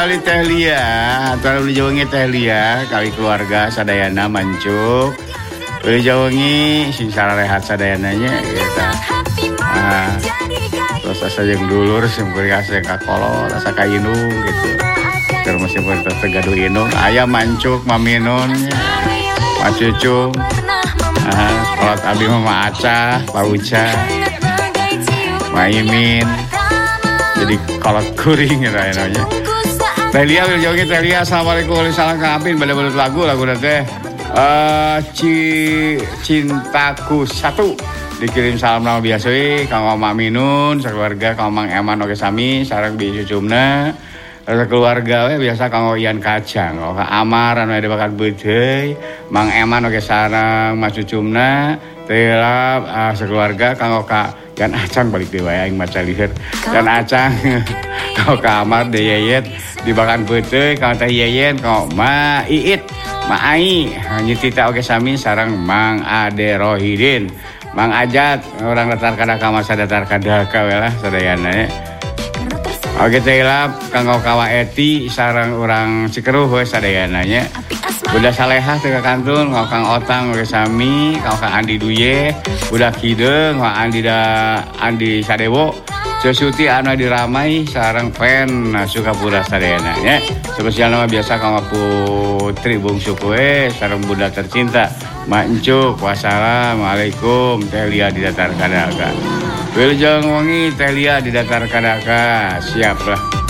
Kali Teh Lia, atau Jawangi Teh Lia, kali keluarga sadayana mancuk. Jawangi sing rehat sadayananya gitu. Terus asa yang dulur sempur kasih kakolo, rasa kainung gitu. Terus masih tergaduh inung, ayam mancuk, maminun, macucung. Kalau abi mama Aca, Pak Uca, Maimin. Jadi kalau kuring gitu namanya. Teh Lia Jawangi Teh Lia, assalamualaikum warahmatullahi wabarakatuh. Balik lagu teh. Cintaku satu. Dikirim salam nama biasa Kang Oma Minun, sekeluarga Kang Mang Eman oke sami, sareng bi cucumna. Sekeluarga biasa Kang Ian Kacang, Kang Amar anu ada bakat beudeuy, Mang Eman oke sareng Mas cucumna. Tela sekeluarga Kang Oka Yan Acang balik deui wae aing maca lieur. Yan Acang Kang Oka Amar de Yeyet dibakan beuteuy Kang Teh Yeyen Kang Ma Iit, Ma Ai, nyitita oke sami sareng Mang Ade Rohidin. Mang Ajat, orang datar kadaka masa datar kadaka lah sadayana. Oke Tela, Kang Kawa Eti, sarang orang Cikeruh we sadayananya. Budak Salehah teu kantun, Kang Otang oke sami, Kang Andi Duye, budak Hideung, Andi Sadewo, Cucuti anu diramai sarang pen Sukapura sadayananya. Spesial nama biasa Kang Putri bungsu kue sareng budak tercinta. Mancuk, wassalamualaikum. Teh Lia di datar kadaka. Wilujeng wangi Teh Lia di datar kadaka. Siap lah.